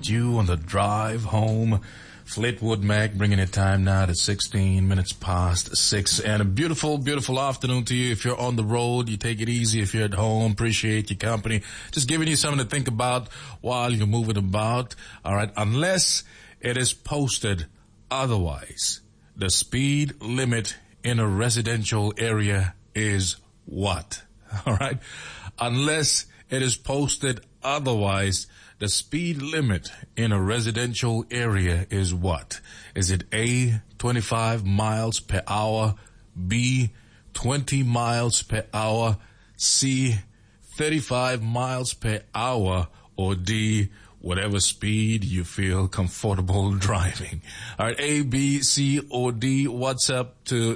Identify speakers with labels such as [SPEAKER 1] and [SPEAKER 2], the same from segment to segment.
[SPEAKER 1] with you on the drive home. Fleetwood Mac bringing it time now to 16 minutes past 6. And a beautiful, beautiful afternoon to you. If you're on the road, you take it easy. If you're at home, appreciate your company. Just giving you something to think about while you're moving about. All right. Unless it is posted otherwise, the speed limit in a residential area is what? All right. Unless it is posted otherwise, the speed limit in a residential area is what? Is it A, 25 miles per hour, B, 20 miles per hour, C, 35 miles per hour, or D, whatever speed you feel comfortable driving? All right, A, B, C, or D. WhatsApp to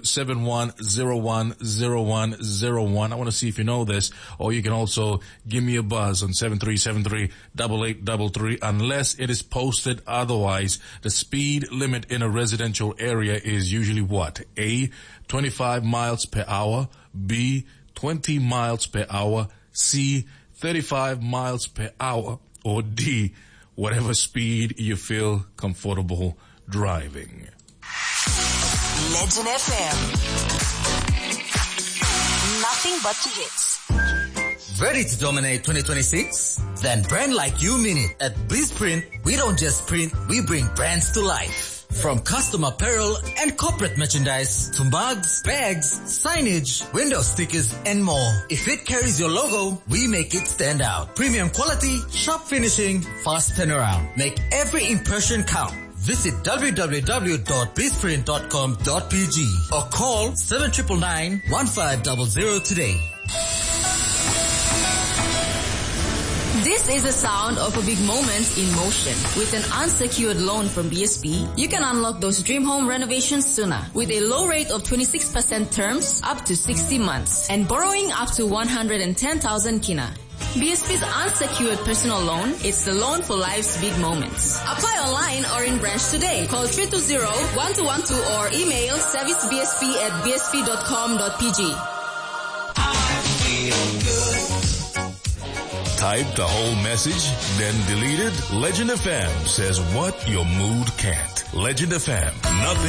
[SPEAKER 1] 71010101. I want to see if you know this, or you can also give me a buzz on 7373-8833. Unless it is posted otherwise, the speed limit in a residential area is usually what? A, 25 miles per hour, B, 20 miles per hour, C, 35 miles per hour, or D, whatever speed you feel comfortable driving.
[SPEAKER 2] Legend FM. Nothing but the hits.
[SPEAKER 3] Ready to dominate 2026? Then brand like you mean it. At BizPrint, we don't just print, we bring brands to life. From custom apparel and corporate merchandise to mugs, bags, signage, window stickers, and more. If it carries your logo, we make it stand out. Premium quality, sharp finishing, fast turnaround. Make every impression count. Visit www.bizprint.com.pg or call 7999-1500 today.
[SPEAKER 4] This is the sound of a big moment in motion. With an unsecured loan from BSP, you can unlock those dream home renovations sooner with a low rate of 26% terms up to 60 months and borrowing up to 110,000 kina. BSP's unsecured personal loan is the loan for life's big moments. Apply online or in branch today. Call 320-1212 or email servicebsp@bsp.com.pg.
[SPEAKER 1] Type the whole message, then delete it. Legend FM says what your mood can't. Legend FM, nothing